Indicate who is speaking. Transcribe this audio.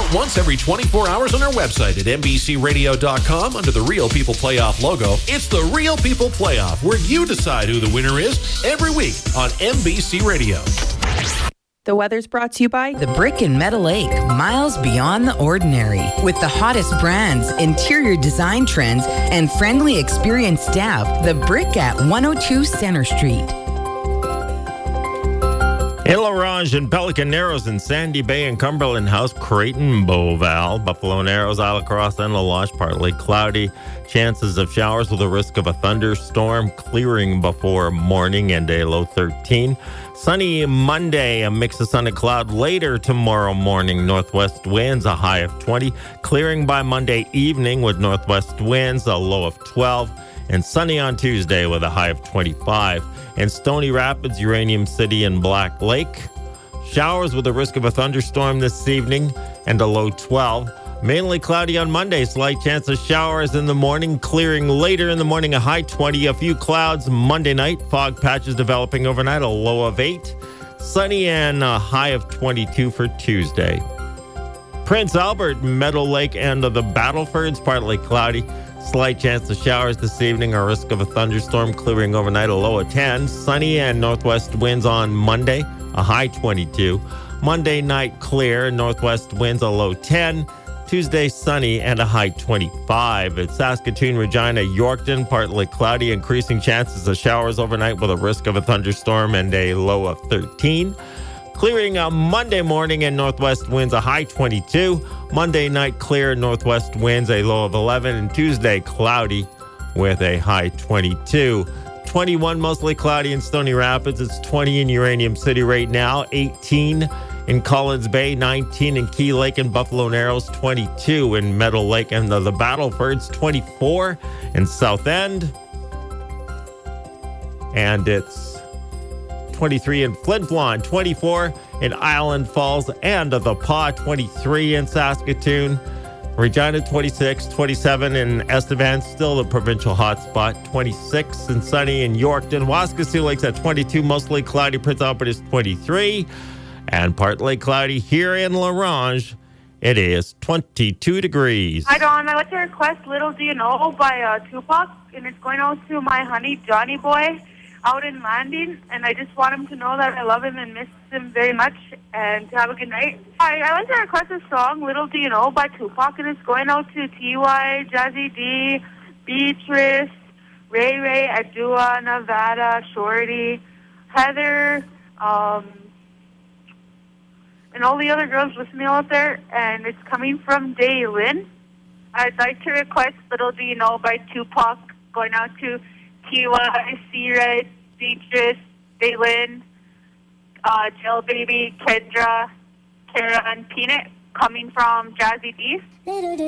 Speaker 1: once every 24 hours on our website at NBCRadio.com under the Real People Playoff logo. It's the Real People Playoff, where you decide who the winner is every week on NBC Radio.
Speaker 2: The weather's brought to you by
Speaker 3: The Brick and Metal Lake, miles beyond the ordinary. With the hottest brands, interior design trends, and friendly, experienced staff, The Brick at 102 Center Street.
Speaker 4: In La Ronge and Pelican Narrows in Sandy Bay and Cumberland House, Creighton, Beauval, Buffalo Narrows, Isle Cross, and La Loche, partly cloudy. Chances of showers with a risk of a thunderstorm, clearing before morning and a low 13. Sunny Monday, a mix of sun and cloud later tomorrow morning. Northwest winds, a high of 20. Clearing by Monday evening with northwest winds, a low of 12. And sunny on Tuesday with a high of 25. In Stony Rapids, Uranium City, and Black Lake, showers with a risk of a thunderstorm this evening and a low 12. Mainly cloudy on Monday, slight chance of showers in the morning, clearing later in the morning, a high 20. A few clouds Monday night, fog patches developing overnight, a low of 8. Sunny and a high of 22 for Tuesday. Prince Albert, Meadow Lake, and the Battlefords, partly cloudy. Slight chance of showers this evening, a risk of a thunderstorm, clearing overnight, a low of 10. Sunny and northwest winds on Monday, a high 22. Monday night clear, northwest winds, a low 10. Tuesday sunny and a high 25. At Saskatoon, Regina, Yorkton, partly cloudy, increasing chances of showers overnight with a risk of a thunderstorm and a low of 13. Clearing on Monday morning and northwest winds, a high 22. Monday night clear, northwest winds, a low of 11. And Tuesday cloudy with a high 22. 21 mostly cloudy in Stony Rapids. It's 20 in Uranium City right now. 18 in Collins Bay, 19 in Key Lake and Buffalo Narrows, 22 in Meadow Lake and the Battlefords, 24 in South End. And it's 23 in Flin Flon, 24 in Island Falls and the Paw, 23 in Saskatoon. Regina, 26, 27 in Estevan, still the provincial hotspot, 26 and sunny in Yorkton. Waskesiu Lake's at 22, mostly cloudy. Prince Albert is 23 and partly cloudy here in La Ronge. It is 22 degrees.
Speaker 5: Hi, Dawn. I'd like to request Little Do You Know by Tupac, and it's going out to my honey, Johnny Boy, out in Landing, and I just want him to know that I love him and miss him very much, and to have a good night. Hi, I'd like to request a song, Little Do You Know by Tupac, and it's going out to T.Y., Jazzy D, Beatrice, Ray Ray, Adua, Nevada, Shorty, Heather, and all the other girls listening out there, and it's coming from Daylin. I'd like to request Little Do You Know by Tupac, going out to T.Y., C-Red, Beatrice, Daylin, Jill Baby, Kendra, Kara, and Peanut, coming from Jazzy D.